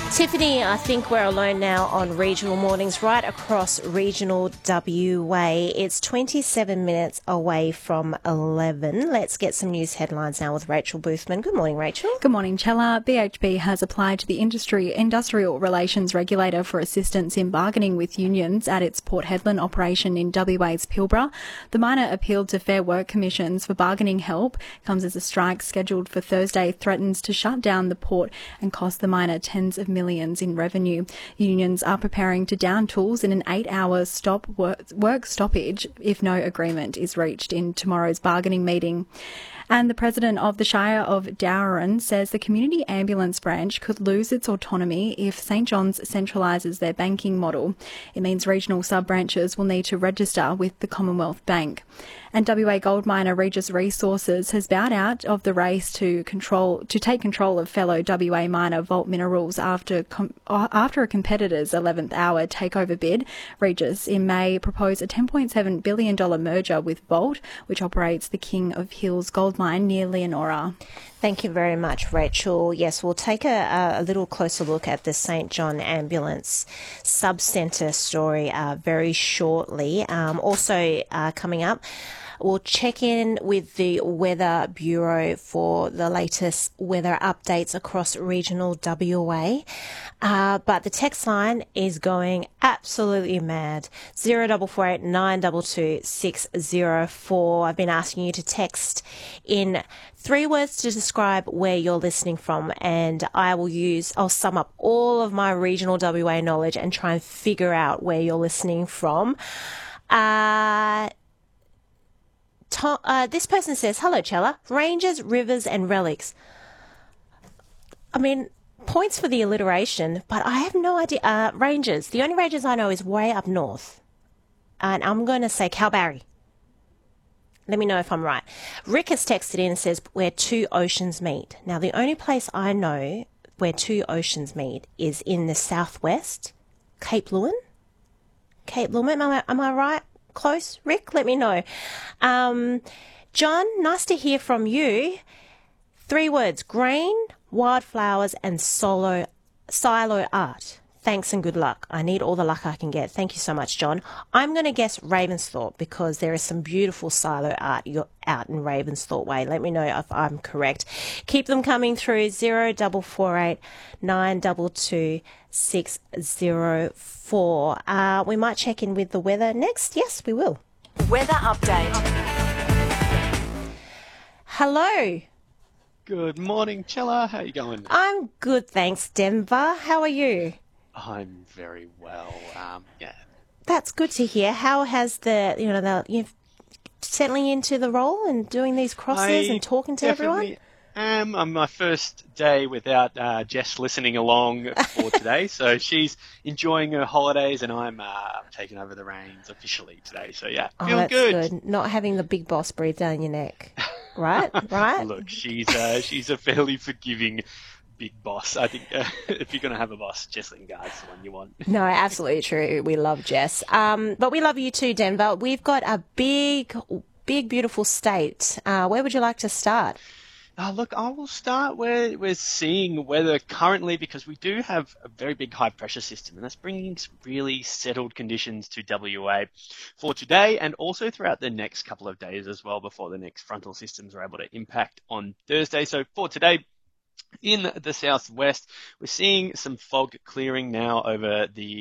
Tiffany, I think we're alone now on regional mornings right across regional WA. It's 27 minutes away from 11. Let's get some news headlines now with Rachel Boothman. Good morning, Rachel. Good morning, Chella. BHP has applied to the Industrial Relations Regulator for assistance in bargaining with unions at its Port Hedland operation in WA's Pilbara. The miner appealed to Fair Work Commissions for bargaining help. Comes as a strike scheduled for Thursday threatens to shut down the port and cost the miner tens of millions in revenue. Unions are preparing to down tools in an 8-hour work stoppage if no agreement is reached in tomorrow's bargaining meeting. And the president of the Shire of Dowran says the community ambulance branch could lose its autonomy if St John's centralises their banking model. It means regional sub-branches will need to register with the Commonwealth Bank. And WA gold miner Regis Resources has bowed out of the race to take control of fellow WA miner Vault Minerals after a competitor's 11th hour takeover bid. Regis in May proposed a $10.7 billion merger with Vault, which operates the King of Hills gold mine near Leonora. Thank you very much, Rachel. Yes, we'll take a little closer look at the St John Ambulance Sub-Centre story very shortly. Also coming up, we'll check in with the Weather Bureau for the latest weather updates across regional WA. But the text line is going absolutely mad. 0448 922 604. I've been asking you to text in 3 words to describe where you're listening from, and I'll sum up all of my regional WA knowledge and try and figure out where you're listening from. This person says, hello, Chella. Ranges, rivers and relics. I mean, points for the alliteration, but I have no idea. Ranges. The only ranges I know is way up north. And I'm going to say Kalbarri. Let me know if I'm right. Rick has texted in and says, where two oceans meet. Now, the only place I know where two oceans meet is in the southwest, Cape Leeuwin. Cape Leeuwin, am I right? Close? Rick, let me know. John, nice to hear from you. 3 words, grain, wildflowers and silo art. Thanks and good luck. I need all the luck I can get. Thank you so much, John. I'm going to guess Ravensthorpe because there is some beautiful silo art out in Ravensthorpe Way. Let me know if I'm correct. Keep them coming through 0448 922 604. We might check in with the weather next. Yes, we will. Weather update. Hello. Good morning, Chella. How are you going? I'm good, thanks, Denver. How are you? I'm very well. Yeah. That's good to hear. How has you're settling into the role and doing these crosses and talking to everyone? On my first day without Jess listening along for today, so she's enjoying her holidays, and I'm taking over the reins officially today. So yeah, feeling that's good. Not having the big boss breathe down your neck, right? Right. Look, she's a fairly forgiving big boss. I think if you're going to have a boss, Jess Lingard's the one you want. No, absolutely true. We love Jess. But we love you too, Denver. We've got a big, beautiful state. Where would you like to start? Look, I will start where we're seeing weather currently, because we do have a very big high pressure system, and that's bringing some really settled conditions to WA for today and also throughout the next couple of days as well, before the next frontal systems are able to impact on Thursday. So for today, in the southwest, we're seeing some fog clearing now over the